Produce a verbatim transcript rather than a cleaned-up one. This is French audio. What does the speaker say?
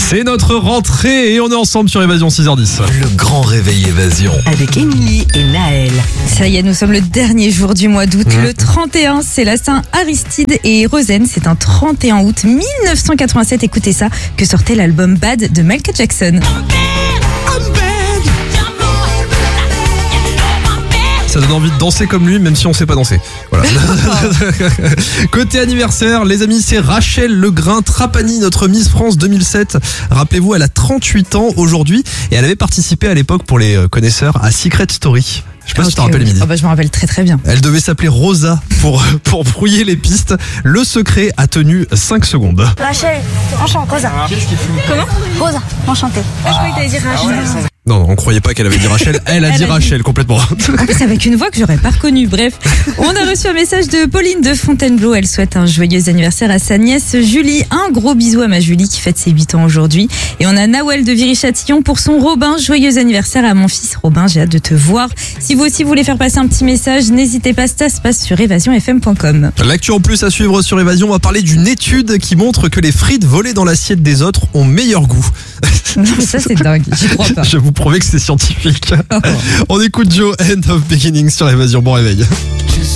C'est notre rentrée et on est ensemble sur Évasion six heures dix. Le grand réveil Évasion. Avec Émilie et Naël. Ça y est, nous sommes le dernier jour du mois d'août. Mmh. Le trente et un, c'est la Saint-Aristide et Rosen. C'est un trente et un août mille neuf cent quatre-vingt-sept. Écoutez ça, que sortait l'album Bad de Michael Jackson. Ça donne envie de danser comme lui, même si on sait pas danser. Voilà. Côté anniversaire, les amis, c'est Rachel Legrain Trapani, notre Miss France deux mille sept. Rappelez-vous, elle a trente-huit ans aujourd'hui et elle avait participé à l'époque, pour les connaisseurs, à Secret Story. Je sais pas Ah, si tu te ok, rappelles, oui. Émilie. Oh bah, je me rappelle très très bien. Elle devait s'appeler Rosa pour, pour brouiller les pistes. Le secret a tenu cinq secondes. Rachel, enchantée. Rosa. Comment Rosa, enchantée. Ah, je croyais que t'allais dire Rachel. Non, on croyait pas qu'elle avait dit Rachel. Elle a Elle dit a dit- Rachel complètement. En plus, avec une voix que j'aurais pas reconnue. Bref, on a reçu un message de Pauline de Fontainebleau. Elle souhaite un joyeux anniversaire à sa nièce Julie. Un gros bisou à ma Julie qui fête ses huit ans aujourd'hui. Et on a Nawel de Viry-Châtillon pour son Robin. Joyeux anniversaire à mon fils Robin. J'ai hâte de te voir. Si vous aussi voulez faire passer un petit message, n'hésitez pas. Ça se passe sur évasion f m point com. L'actu en plus à suivre sur Évasion, on va parler d'une étude qui montre que les frites volées dans l'assiette des autres ont meilleur goût. Non, mais ça, c'est dingue. J'y crois pas. Je vais vous prouver que c'est scientifique. On écoute Joe, End of Beginning sur Évasion. Bon réveil.